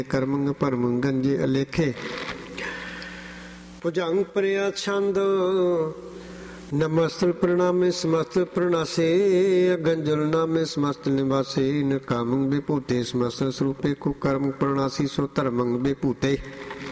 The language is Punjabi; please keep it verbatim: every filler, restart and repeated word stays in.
ਕਰਮੰਗ ਭਰਮੰ ਗੰਜੇ ਅਲੇਖੇ। ਭੁਜੰਗ ਪ੍ਰਿਆ ਛੰਦ ਨਮਸਤਰ ਪ੍ਰਣਾਮੇ ਸਮਸਤ ਪ੍ਰਣਾਸੇ। ਗੰਜਲ ਨਾਮੇ ਸਮਸਤ ਨਿਵਾਸੇ। ਨ ਕਾਮੰ ਬੇਭੂਤੇ ਸਮਸਤ ਸਰੂਪੇ। ਕੋ ਕਰਮ ਪ੍ਰਣਾਸੀ ਸੋ ਧਰਮੰ ਬੇਭੂਤੇ।